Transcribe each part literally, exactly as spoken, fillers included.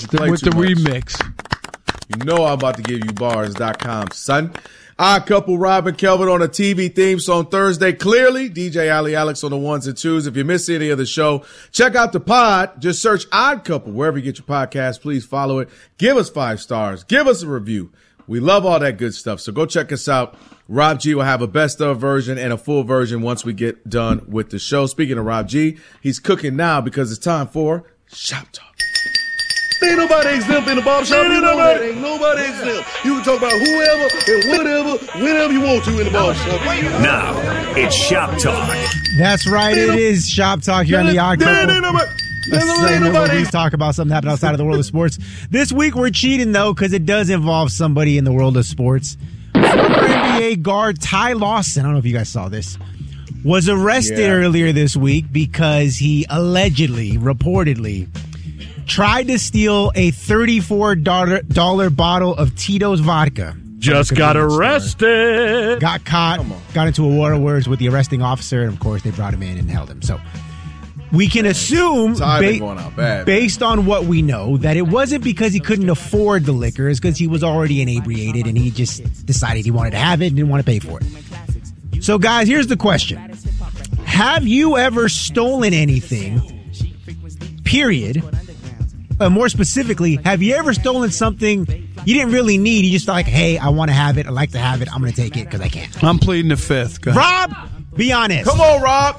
Play with too the much. remix. You know I'm about to give you bars dot com, son. Odd Couple, Rob and Kelvin on a T V theme song Thursday. Clearly, D J Ali Alex on the ones and twos. If you miss any of the show, check out the pod. Just search Odd Couple wherever you get your podcast. Please follow it. Give us five stars. Give us a review. We love all that good stuff. So go check us out. Rob G will have a best of version and a full version once we get done with the show. Speaking of Rob G, he's cooking now because it's time for Shop Talk. Ain't nobody exempt in the barbershop. Ain't nobody, ain't nobody exempt. You can talk about whoever and whatever, whenever you want to in the barbershop. Now, it's Shop Talk. That's right. It is Shop Talk here on the Odd Couple. We talk about something happening outside of the world of sports. This week we're cheating, though, because it does involve somebody in the world of sports. Former N B A guard Ty Lawson, I don't know if you guys saw this, was arrested yeah. earlier this week because he allegedly, reportedly, tried to steal a thirty-four dollars bottle of Tito's vodka. Just got arrested. Store. Got caught. Got into a war of words with the arresting officer, and of course they brought him in and held him. So we can assume, ba- going out bad, based on what we know, that it wasn't because he couldn't afford the liquor. It's because he was already inebriated and he just decided he wanted to have it and didn't want to pay for it. So guys, here's the question. Have you ever stolen anything, period? Uh, more specifically, have you ever stolen something you didn't really need? You just thought, like, hey, I want to have it. I like to have it. I'm going to take it because I can. I'm pleading the fifth. Go ahead. Rob, be honest. Come on, Rob.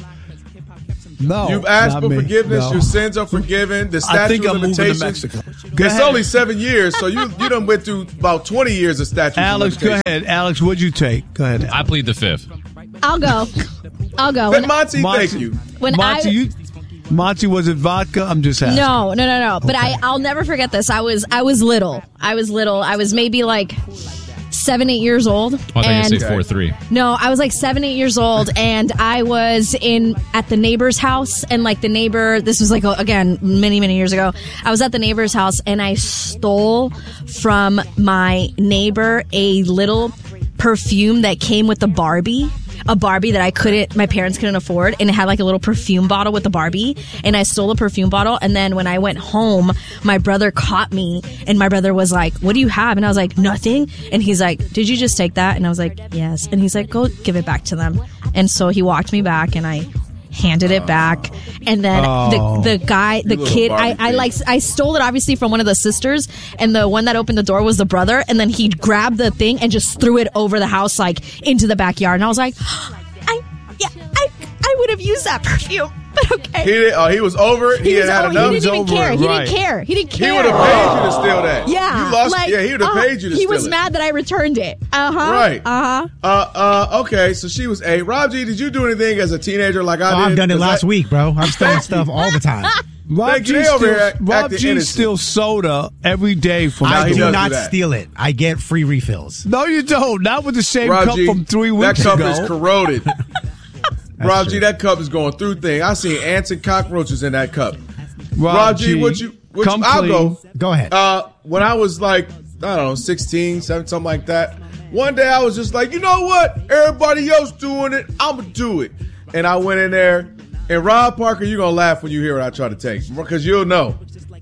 No. You've asked for me. forgiveness. No. Your sins are forgiven. The statute I think of I'm moving to limitations. Mexico. It's Go ahead. only seven years, so you you done went through about twenty years of statute Alex, of limitations. go ahead. Alex, what'd you take? Go ahead. I plead the fifth. I'll go. I'll go. But Monty, Monty, thank you. When Monty, I, you, Monty, was it vodka? I'm just asking. No, no, no, no. But I, I'll never forget this. I was, I was little. I was little. I was maybe like seven, eight years old. Oh, I thought and you say four, three. No, I was like seven, eight years old, and I was in at the neighbor's house, and like the neighbor, this was like again many, many years ago. I was at the neighbor's house, and I stole from my neighbor a little perfume that came with the Barbie. A Barbie that I couldn't, my parents couldn't afford, and it had like a little perfume bottle with the Barbie, and I stole a perfume bottle, and then when I went home, my brother caught me, and my brother was like, what do you have? And I was like, nothing, and he's like, did you just take that? And I was like, yes, and he's like, go give it back to them, and so he walked me back, and I handed it back, and then Oh. the the guy, the You kid, little I, Barbie I kid. like, I stole it obviously from one of the sisters, and the one that opened the door was the brother, and then he grabbed the thing and just threw it over the house, like into the backyard, and I was like, I, yeah, I, I would have used that perfume, but okay. He did, oh, he was over it. He, He had was- had oh, enough. he didn't even over care. it, He right. didn't care. He didn't He care. would have paid you to steal that. Yeah, you lost. like, yeah, he would have uh, paid you to He steal was it. mad that I returned it. Uh huh. Right. Uh huh. Uh, uh, okay, so she was a Rob G. Did you do anything as a teenager like I Oh, did? I've done it Was last that- week, bro. I'm stealing stuff all the time. Rob Thank you. G They over here steals, act- Rob acting G innocent. steals soda every day from Nah, I he do does not do that. steal it. I get free refills. No, you don't. Not with the same Rob cup G, from three that weeks cup ago. is corroded. Rob G, true. that cup is going through things. I seen ants and cockroaches in that cup. Rob, Rob G, what you? What come you I'll clean. go. Go ahead. Uh, when I was like, I don't know, sixteen, seventeen, something like that. One day I was just like, you know what? Everybody else doing it. I'm going to do it. And I went in there. And Rob Parker, you're going to laugh when you hear what I try to take. Because you'll know.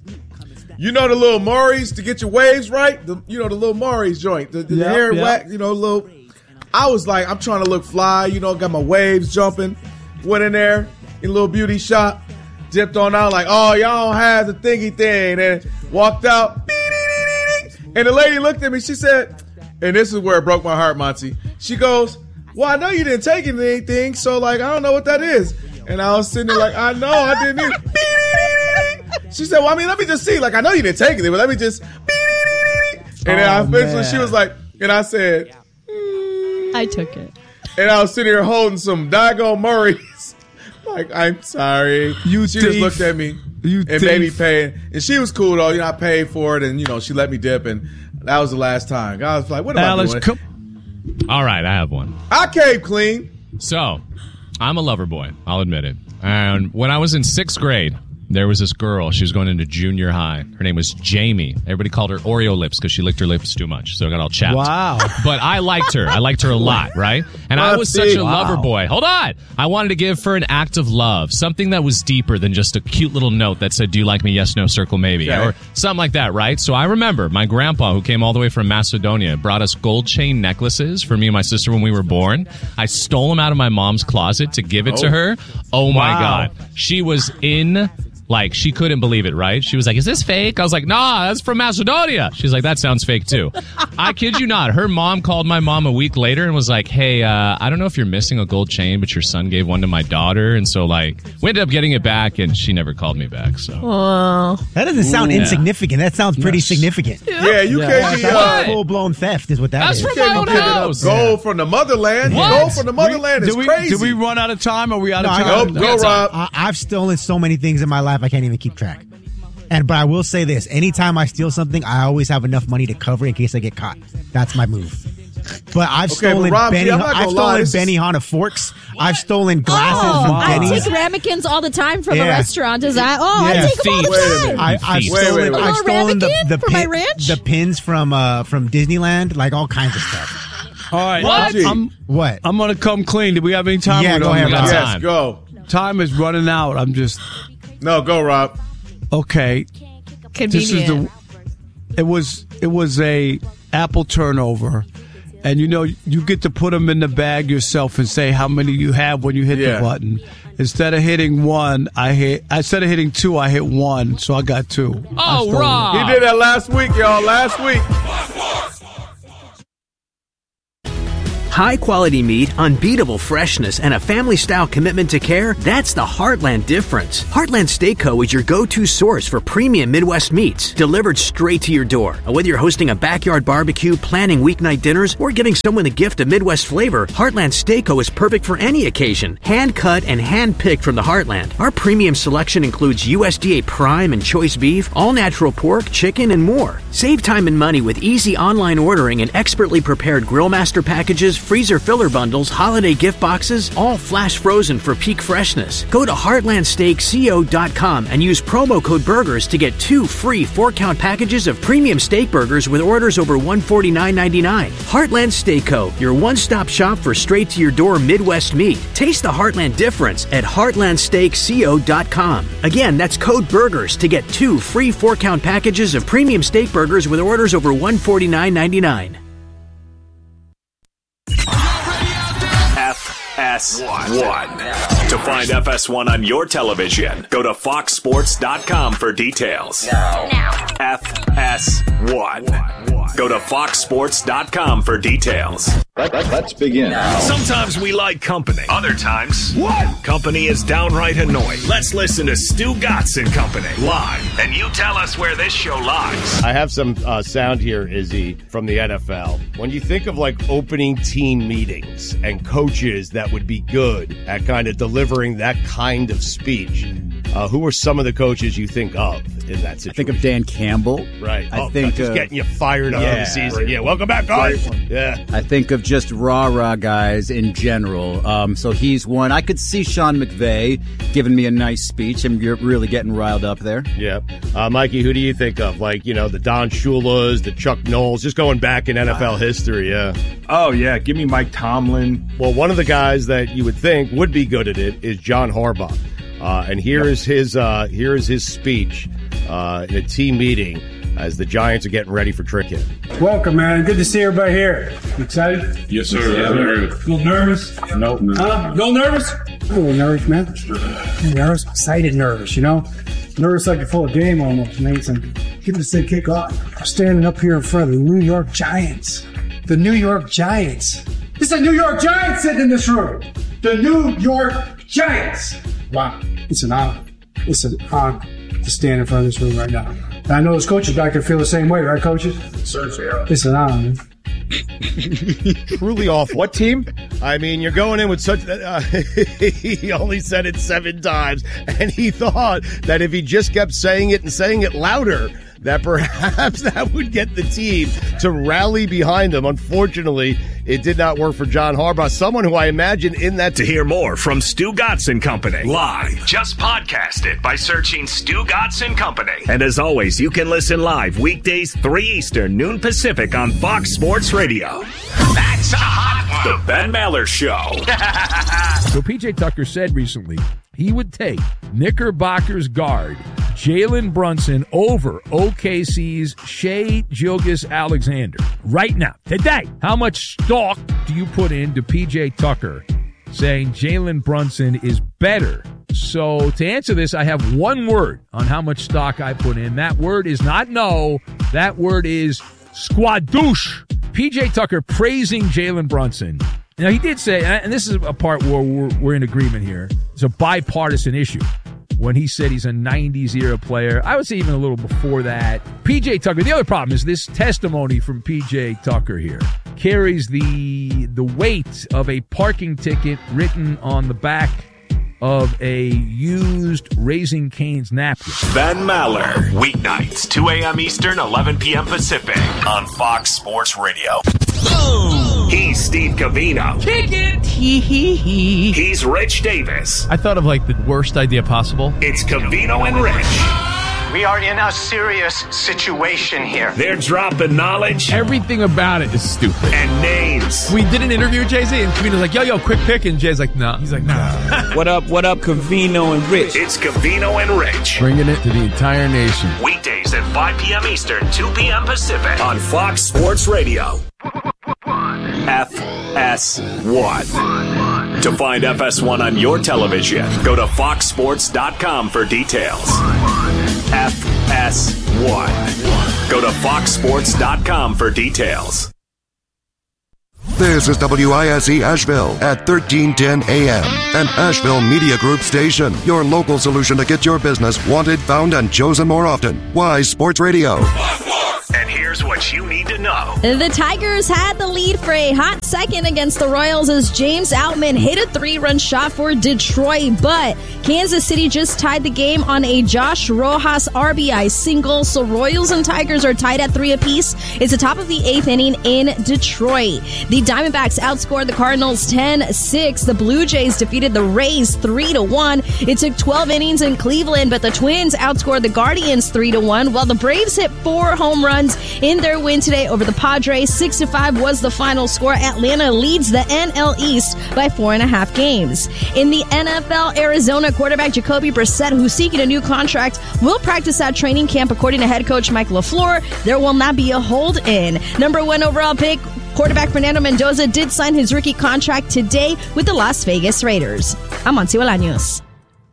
You know the little Maury's to get your waves right? The, you know the little Maury's joint. The, the Yep, hair yep. wax, you know, little. I was like, I'm trying to look fly. You know, got my waves jumping. Went in there in a little beauty shop. Dipped on out like, oh, y'all don't have the thingy thing. And walked out. And the lady looked at me. She said, and this is where it broke my heart, Monty. She goes, well, I know you didn't take anything, so, like, I don't know what that is. And I was sitting there like, I know, I didn't either. She said, well, I mean, let me just see. Like, I know you didn't take anything, but let me just. And then I Oh, finished, man. she was like, and I said, I took it. and I was sitting here holding some Dago Murray's. Like, I'm sorry. You she just thief. looked at me You and made me thief. pay. And she was cool, though. You know, I paid for it, and, you know, she let me dip, and that was the last time. I was like, what am Alex, I doing? come, All right, I have one. I came clean. So, I'm a lover boy. I'll admit it. And when I was in sixth grade, there was this girl. She was going into junior high. Her name was Jamie. Everybody called her Oreo lips because she licked her lips too much, so it got all chapped. Wow. But I liked her. I liked her a lot, right? And I was such a wow. lover boy. Hold on. I wanted to give her an act of love, something that was deeper than just a cute little note that said, do you like me? Yes, no, circle, maybe. Okay. Or something like that, right? So I remember my grandpa, who came all the way from Macedonia, brought us gold chain necklaces for me and my sister when we were born. I stole them out of my mom's closet to give it oh. to her. Oh, my wow. God. She was in... Like, she couldn't believe it, right? She was like, is this fake? I was like, nah, that's from Macedonia. She's like, that sounds fake, too. I kid you not. Her mom called my mom a week later and was like, hey, uh, I don't know if you're missing a gold chain, but your son gave one to my daughter. And so, like, we ended up getting it back, and she never called me back. So oh. That doesn't sound Ooh, insignificant. That sounds pretty yes. significant. Yeah, yeah you yeah. can't be uh, full-blown theft is what that that's is. That's from my own house. Gold yeah. from the motherland. What? Gold from the motherland we, is we, crazy. Did we run out of time? Or are we out no, of I time? Go, go Rob. I, I've stolen so many things in my life, I can't even keep track. And but I will say this: anytime I steal something, I always have enough money to cover in case I get caught. That's my move. But I've okay, stolen but Rob, Benny, I've stolen is... Benihana forks. What? I've stolen glasses oh, from I Benny's. take ramekins all the time from yeah. a restaurant. Is that? Oh, yeah. I take them all the time. I, I've wait, stolen, wait, wait. I've stolen the the, for pin, my ranch? the pins from uh, from Disneyland, like all kinds of stuff. All right, what? I'm, what? I'm going to come clean. Do we have any time? Yeah, go ahead, Rob. Yes, go. Time is running out. I'm just. No, go, Rob. Okay. Convenient. This is the. It was it was a apple turnover, and you know you get to put them in the bag yourself and say how many you have when you hit yeah. the button. Instead of hitting one, I hit. Instead of hitting two, I hit one, so I got two. Oh, Rob! He did that last week, y'all. Last week. High-quality meat, unbeatable freshness, and a family-style commitment to care, that's the Heartland difference. Heartland Steak Co. is your go-to source for premium Midwest meats, delivered straight to your door. Whether you're hosting a backyard barbecue, planning weeknight dinners, or giving someone the gift of Midwest flavor, Heartland Steak Co. is perfect for any occasion. Hand-cut and hand-picked from the Heartland. Our premium selection includes U S D A Prime and Choice Beef, all-natural pork, chicken, and more. Save time and money with easy online ordering and expertly prepared Grillmaster packages, freezer filler bundles, holiday gift boxes, all flash frozen for peak freshness. Go to heartland steak co dot com and use promo code BURGERS to get two free four-count packages of premium steak burgers with orders over one hundred forty-nine ninety-nine. Heartland Steak Co., your one-stop shop for straight-to-your-door Midwest meat. Taste the Heartland difference at heartland steak co dot com. Again, that's code BURGERS to get two free four-count packages of premium steak burgers with orders over one hundred forty-nine ninety-nine. F S one. To find F S one on your television, go to fox sports dot com for details. Now. Now. F S one. Go to fox sports dot com for details. Let, let, let's begin. Sometimes we like company. Other times, what? Company is downright annoying. Let's listen to Stu Gatz and Company live, and you tell us where this show lies. I have some uh, sound here, Izzy, from the N F L. When you think of like opening team meetings and coaches that would be good at kind of delivering that kind of speech, uh, who are some of the coaches you think of in that situation? I think of Dan Campbell. Right. I oh, think just uh, getting you fired up yeah, for the season. Yeah. Welcome back, guys. Yeah. I think of just rah rah guys in general. Um, so he's one. I could see Sean McVay giving me a nice speech, and you're really getting riled up there. Yeah. Uh, Mikey, who do you think of? Like, you know, the Don Shulas, the Chuck Knowles, just going back in N F L history. Yeah. Oh yeah. Give me Mike Tomlin. Well, one of the guys that you would think would be good at it is John Harbaugh. Uh, and here is his uh, here is his speech uh, in a team meeting as the Giants are getting ready for trick hit. Welcome, man. Good to see everybody here. You excited? Yes, sir. Yeah, very good. A little nervous? No. no. Huh? A little nervous? A little nervous, man. You're nervous? Excited nervous, you know? Nervous like you're full of game almost, man. So get this thing kick off. I'm standing up here in front of the New York Giants. The New York Giants. It's the New York Giants sitting in this room. The New York Giants. Wow. It's an honor. It's an honor to stand in front of this room right now. And I know those coaches back there feel the same way, right, coaches? Certainly, yeah. It's an honor, man. Truly awful. What team? I mean, you're going in with such... Uh, he only said it seven times, and he thought that if he just kept saying it and saying it louder, that perhaps that would get the team to rally behind them. Unfortunately, it did not work for John Harbaugh, someone who I imagine in that. To hear more from Stu Gatz and Company live, just podcast it by searching Stu Gatz and Company. And as always, you can listen live weekdays three Eastern, noon Pacific on Fox Sports Radio. That's a hot one. The Ben Maller Show. So P J Tucker said recently he would take Knickerbockers guard Jalen Brunson over O K C's Shai Gilgeous-Alexander. Right now, today, how much stock do you put into P J Tucker saying Jalen Brunson is better? So to answer this, I have one word on how much stock I put in. That word is not no. That word is squadouche. P J Tucker praising Jalen Brunson. Now, he did say, and this is a part where we're, we're in agreement here, it's a bipartisan issue. When he said he's a nineties era player, I would say even a little before that. P J Tucker, the other problem is this testimony from P J Tucker here carries the the weight of a parking ticket written on the back of a used Raising Cane's napkin. Ben Maller, weeknights, two a.m. Eastern, eleven p.m. Pacific, on Fox Sports Radio. Boom! He's Steve Covino. Kick it! Hee hee hee. He's Rich Davis. I thought of like the worst idea possible. It's Covino and Rich. We are in a serious situation here. They're dropping knowledge. Everything about it is stupid. And names. We did an interview with Jay-Z, and Covino's like, yo, yo, quick pick. And Jay's like, no. Nah. He's like, nah. What up, what up, Covino and Rich? It's Covino and Rich. Bringing it to the entire nation. Weekdays at five p.m. Eastern, two p.m. Pacific on Fox Sports Radio. F S one. To find F S one on your television, go to fox sports dot com for details. F S one. Go to fox sports dot com for details. This is W I S E Asheville at thirteen ten A M, an Asheville Media Group station. Your local solution to get your business wanted, found, and chosen more often. Wise Sports Radio. And here's what you need to know. The Tigers had the lead for a hot second against the Royals as James Outman hit a three-run shot for Detroit, but Kansas City just tied the game on a Josh Rojas R B I single, so Royals and Tigers are tied at three apiece. It's the top of the eighth inning in Detroit. The Diamondbacks outscored the Cardinals ten six. The Blue Jays defeated the Rays three to one. It took twelve innings in Cleveland, but the Twins outscored the Guardians three to one, while the Braves hit four home runs in their win today over the Padres. six to five was the final score. Atlanta leads the N L East by four and a half games. In the N F L, Arizona quarterback Jacoby Brissett, who's seeking a new contract, will practice at training camp. According to head coach Mike LaFleur, there will not be a hold-in. Number one overall pick, quarterback Fernando Mendoza, did sign his rookie contract today with the Las Vegas Raiders. I'm Monty Bolaños.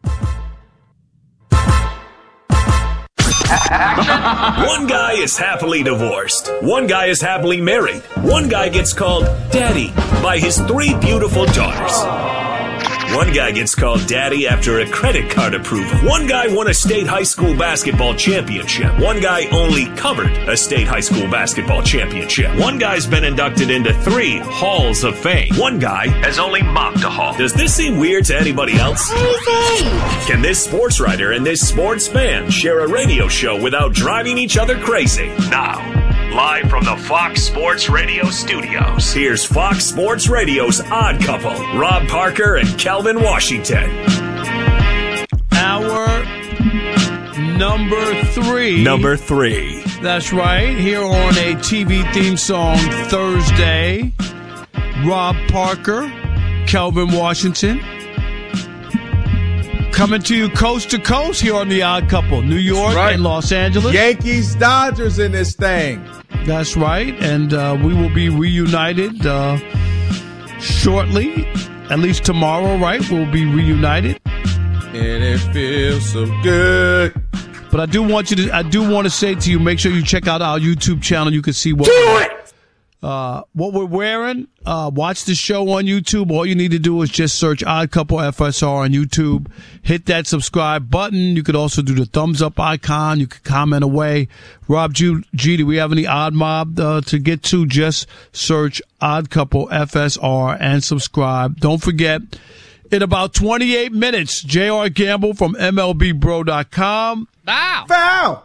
One guy is happily divorced. One guy is happily married. One guy gets called daddy by his three beautiful daughters. One guy gets called daddy after a credit card approval. One guy won a state high school basketball championship. One guy only covered a state high school basketball championship. One guy's been inducted into three halls of fame. One guy has only mopped a hall. Does this seem weird to anybody else? Crazy! Can this sports writer and this sports fan share a radio show without driving each other crazy? Now, live from the Fox Sports Radio studios, here's Fox Sports Radio's Odd Couple, Rob Parker and Calvin Washington. Our number three. Number three. That's right. Here on a T V theme song Thursday, Rob Parker, Calvin Washington. Coming to you coast to coast here on The Odd Couple, New York right. and Los Angeles. Yankees, Dodgers in this thing. That's right. And uh, we will be reunited uh, shortly, at least tomorrow, right? We'll be reunited. And it feels so good. But I do want you to, I do want to say to you, make sure you check out our YouTube channel. You can see what. Do it! Uh, what we're wearing, uh, watch the show on YouTube. All you need to do is just search Odd Couple F S R on YouTube. Hit that subscribe button. You could also do the thumbs up icon. You could comment away. Rob G, G do we have any Odd Mob uh, to get to? Just search Odd Couple F S R and subscribe. Don't forget, in about twenty-eight minutes, J R Gamble from M L B Bro dot com. Foul! Foul!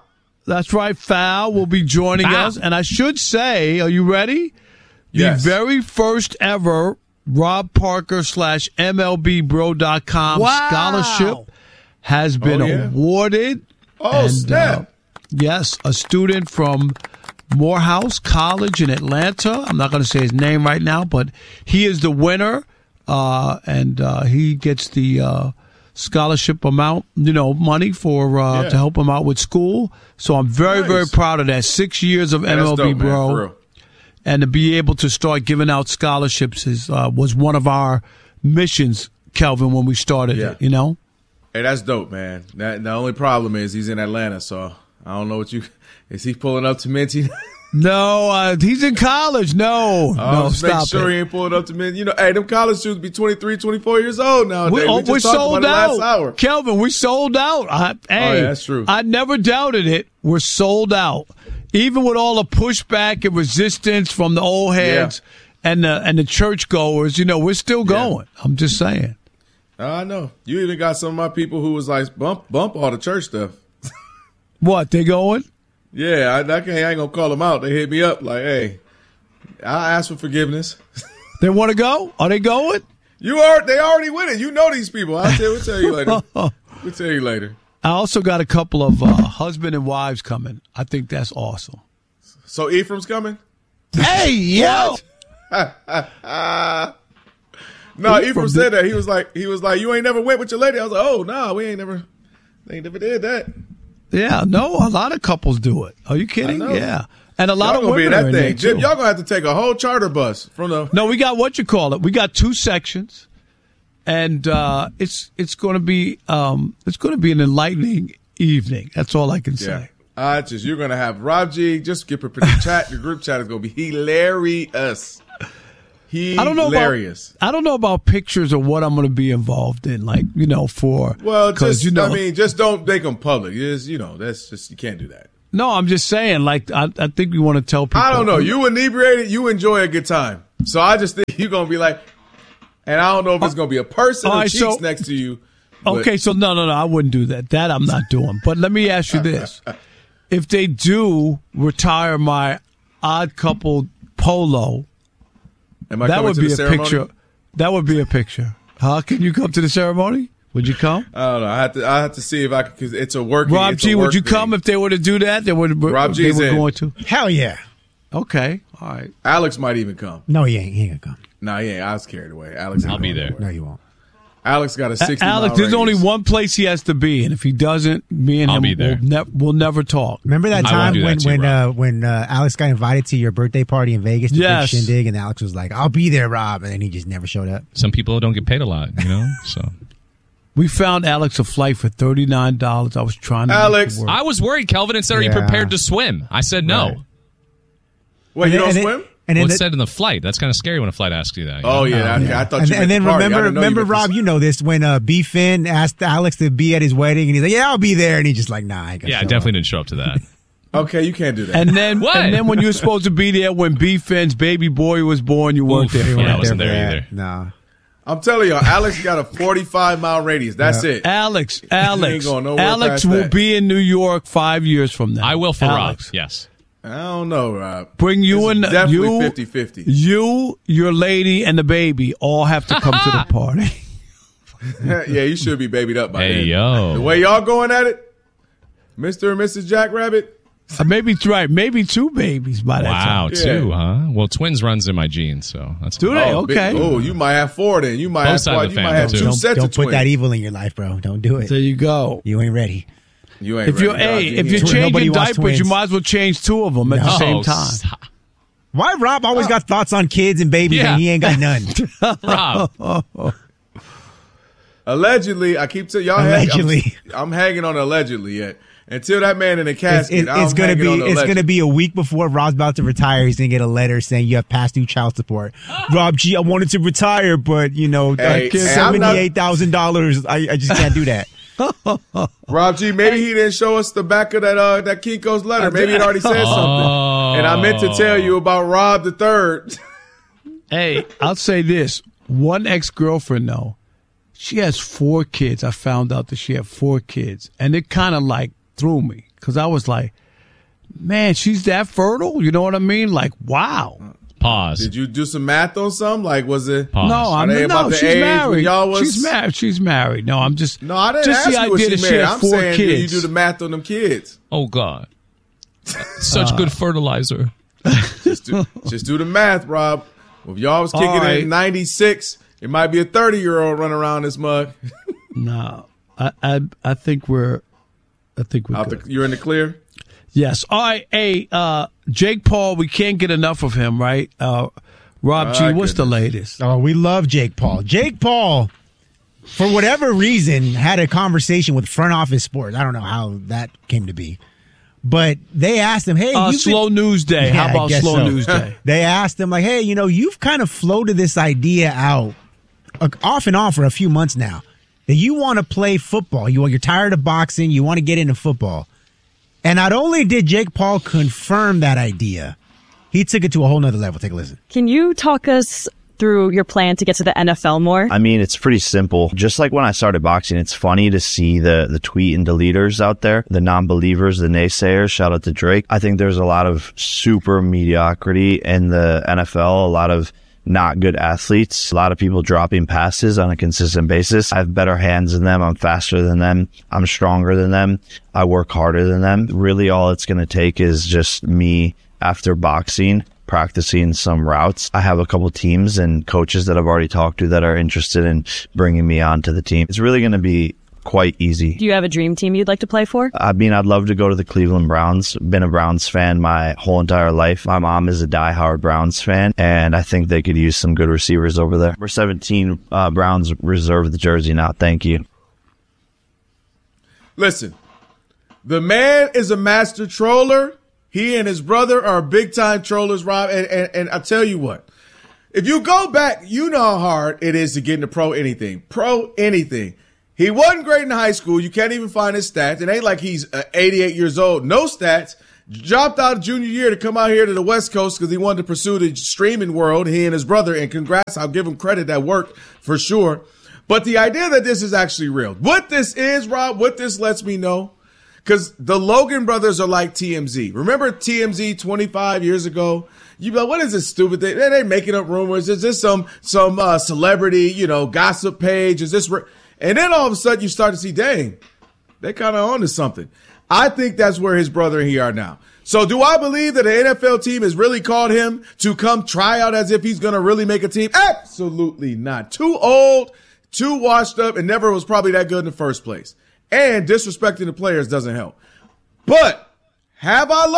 That's right. Foul will be joining Foul. us. And I should say, are you ready? Yes. The very first ever Rob Parker slash M L B Bro dot com Wow. scholarship has been Oh, yeah. awarded. Oh, snap. yes, a student from Morehouse College in Atlanta. I'm not going to say his name right now, but he is the winner, uh, and uh, he gets the uh, scholarship amount, you know, money for uh, Yeah. to help him out with school. So I'm very, Nice. very proud of that. Six years of Man, that's M L B dope, man, Bro. for real. And to be able to start giving out scholarships is uh, was one of our missions, Kelvin, when we started Yeah. it, you know? Hey, that's dope, man. That, the only problem is he's in Atlanta, so I don't know what you – is he pulling up to Minty? No, uh, he's in college. No, Oh, no, just stop make sure it. he ain't pulling up to Minty. You know, hey, them college students be twenty-three, twenty-four years old nowadays. We, We oh, just we're talked sold about it out. last hour. Kelvin, we sold out. I, hey, yeah, that's true. I never doubted it. We're sold out. Even with all the pushback and resistance from the old heads and the and the churchgoers, you know, we're still going. I'm just saying. I know. You even got some of my people who was like, bump bump all the church stuff. What, they going? Yeah, I, I, can't, I ain't going to call them out. They hit me up like, hey, I asked for forgiveness. They want to go? Are they going? You are. They already winning. You know these people. I'll tell, we'll tell you later. We'll tell you later. I also got a couple of uh, husband and wives coming. I think that's awesome. So Ephraim's coming? Hey, yo! No, Ephraim Ephraim did- said that. He was like, he was like, you ain't never went with your lady. I was like, oh, nah, we ain't never, they ain't never did that. Yeah, no, a lot of couples do it. Are you kidding? I know. Yeah. And a lot Y'all of gonna be women in are that in thing. there, Jim, too. y'all gonna have to take a whole charter bus from the. No, we got what you call it. We got two sections, and uh, it's it's going to be um, it's going to be an enlightening evening. That's all I can say. Yeah. I just you're gonna have Rob G. Just get prepared. The chat, the group chat is gonna be hilarious. Hilarious. I don't know about I don't know about pictures or what I'm going to be involved in. Like you know, for Well, 'cause, just you know, I mean, just don't make them public. Just you know, that's just you can't do that. no, I'm just saying. Like I, I think we want to tell people. I don't know. You inebriated, you enjoy a good time. So I just think you're gonna be like, and I don't know if it's gonna be a person All or right, cheeks so- next to you. but- Okay, so no, no, no, I wouldn't do that. That I'm not doing. But let me ask you this: if they do retire my odd couple polo, Am I that coming would to be the a ceremony? picture. That would be a picture. Huh? Can you come to the ceremony? Would you come? I don't know. I have to. I have to see if I could. Because it's a working. Rob it's a G, would work you thing. come if they were to do that? They would. Rob they G's were in. going to. Hell yeah. Okay. All right. Alex might even come. No, he ain't. He ain't gonna come. No, he ain't. I was carried away. Alex, I'll ain't be going there. nowhere. No, you won't. Alex got a sixty. Alex, mile there's only radius. one place he has to be, and if he doesn't, me and I'll him be there. will ne- we'll never talk. Remember that I won't time do that when to you, when Rob. uh, when uh, Alex got invited to your birthday party in Vegas to Yes. big shindig, and Alex was like, "I'll be there, Rob," and then he just never showed up. Some people don't get paid a lot, you know. So We found Alex a flight for thirty nine dollars. I was trying to. make it Alex. work. I was worried. Kelvin had said, "Are you Yeah. prepared to swim?" I said no. Right. Wait, And you then- don't and then- swim? And Well, then it the- said in the flight. That's kind of scary when a flight asks you that. you Oh know? yeah, okay. I thought and, you. and meant then the party. I remember, didn't know you remember, meant the- Rob, you know this when uh, B. Finn asked Alex to be at his wedding, and he's like, "Yeah, I'll be there," and he's just like, "Nah, I ain't gonna Yeah, I show definitely up." didn't show up to that. Okay, you can't do that. And then, What? and then when you were supposed to be there when B. Finn's baby boy was born, you weren't Oof. there. Yeah, I Weren't wasn't for there that. either. Nah. I'm telling y'all, Alex got a forty-five mile radius. That's it. Alex, Alex, going nowhere Alex past will that. be in New York five years from now. I will for Alex. Rob. Yes. I don't know, Rob. Bring you This is and definitely you, fifty-fifty. you, your lady, and the baby all have to come to the party. Yeah, you should be babied up by Hey then. yo. The way y'all going at it, Mister and Missus Jackrabbit. Uh, maybe right, maybe two babies by that Wow, time. two, huh? Well, twins runs in my genes, so that's Do cool. they? Oh, big- Okay. Oh, you might have four then. You might Both have sides four. of the You might family, have too. two Don't, sets don't of put twins. that evil in your life, bro. Don't do it. There you go. You ain't ready. You ain't If you're ready, Rob. hey, You if you're ain't- Nobody changing wants diapers, you twins. might as well change two of them at the No, same time. stop. Why Rob always got thoughts on kids and babies, Yeah. and he ain't got none? Rob. Allegedly, I keep telling y'all. Allegedly. Hang, I'm, I'm hanging on allegedly yet. Until that man in the It's, casket, it- it's I'm gonna hanging be on the it's alleged. gonna be a week before Rob's about to retire. He's gonna get a letter saying you have past due child support. Rob G, I wanted to retire, but you know, Hey, hey, I'm not- seventy eight thousand dollars. I, I just can't do that. Rob G, maybe he didn't show us the back of that uh, that Kinko's letter. Maybe it already said Oh. something. And I meant to tell you about Rob the Third. Hey, I'll say this. One ex-girlfriend, though, she has four kids. I found out that she had four kids. And it kind of like threw me because I was like, man, she's that fertile. You know what I mean? Like, wow. Pause. Did you do some math on something? Like, was it? Pause. No, I'm no. no. She's married. Y'all was, she's married. She's married. No, I'm just. No, I didn't just ask the you what idea she that she married. had I'm four saying, kids. did you do the math on them kids? Oh God, such uh, good fertilizer. just, do, just do the math, Rob. Well, if y'all was kicking right. it in ninety-six, it might be a thirty-year-old running around this mug. No, I, I, I think we're, I think we're. The, you're in the clear. Yes. All right. Hey, uh, Jake Paul, we can't get enough of him, right? Uh, Rob G, uh, what's the latest? Oh, we love Jake Paul. Jake Paul, for whatever reason, had a conversation with Front Office Sports. I don't know how that came to be. But they asked him, hey, uh, you've slow been- news day. Yeah, How I about guess slow so. news day? They asked him, like, hey, you know, you've kind of floated this idea out uh, off and on for a few months now that you want to play football. You, you're tired of boxing. You want to get into football. And not only did Jake Paul confirm that idea, he took it to a whole nother level. Take a listen. Can you talk us through your plan to get to the N F L more? I mean, it's pretty simple. Just like when I started boxing, it's funny to see the, the tweet and deleters out there, the non-believers, the naysayers. Shout out to Drake. I think there's a lot of super mediocrity in the N F L, a lot of not good athletes, a lot of people dropping passes on a consistent basis. I have better hands than them. I'm faster than them. I'm stronger than them. I work harder than them. Really, all it's going to take is just me after boxing, practicing some routes. I have a couple teams and coaches that I've already talked to that are interested in bringing me onto the team. It's really going to be quite easy. Do you have a dream team you'd like to play for? I mean, I'd love to go to the Cleveland Browns. Been a Browns fan my whole entire life. My mom is a diehard Browns fan, and I think they could use some good receivers over there. We're seventeen uh, Browns reserve the jersey now. Thank you. Listen, the man is a master troller. He and his brother are big-time trollers, Rob. And, and, and I tell you what, if you go back, you know how hard it is to get into pro anything. Pro anything. He wasn't great in high school. You can't even find his stats. It ain't like he's uh, eighty-eight years old. No stats. Dropped out junior year to come out here to the West Coast because he wanted to pursue the streaming world, he and his brother. And congrats. I'll give him credit. That worked for sure. But the idea that this is actually real. What this is, Rob, what this lets me know, because the Logan brothers are like T M Z. Remember T M Z twenty-five years ago? You be like, what is this stupid thing? They ain't making up rumors. Is this some some uh, celebrity, you know, gossip page? Is this... Re-? And then all of a sudden you start to see, dang, they're kind of on to something. I think that's where his brother and he are now. So do I believe that the N F L team has really called him to come try out as if he's going to really make a team? Absolutely not. Too old, too washed up, and never was probably that good in the first place. And disrespecting the players doesn't help. But have I